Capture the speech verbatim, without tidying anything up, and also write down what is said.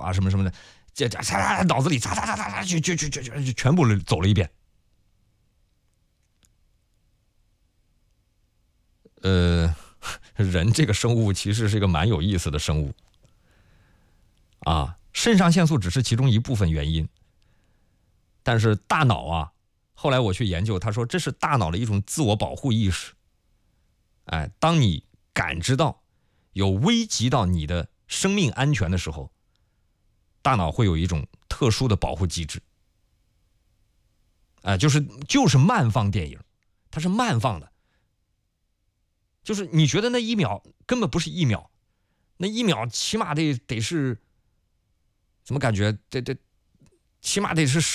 啊什么什么的，这这脑子里嚓嚓嚓嚓嚓就就就就就全部走了一遍。呃，人这个生物其实是一个蛮有意思的生物啊，肾上腺素只是其中一部分原因，但是大脑啊，后来我去研究，他说这是大脑的一种自我保护意识。哎，当你感知到有危及到你的生命安全的时候，大脑会有一种特殊的保护机制。哎，就是就是慢放电影，它是慢放的。就是你觉得那一秒根本不是一秒，那一秒起码得得是，怎么感觉得得起码得是